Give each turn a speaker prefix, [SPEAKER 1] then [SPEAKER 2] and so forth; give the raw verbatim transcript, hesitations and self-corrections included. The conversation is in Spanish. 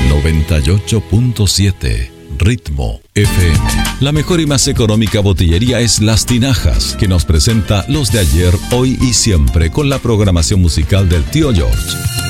[SPEAKER 1] noventa y ocho punto siete Ritmo F M. La mejor y más económica botillería es Las Tinajas, que nos presenta los de ayer, hoy y siempre con la programación musical del tío George.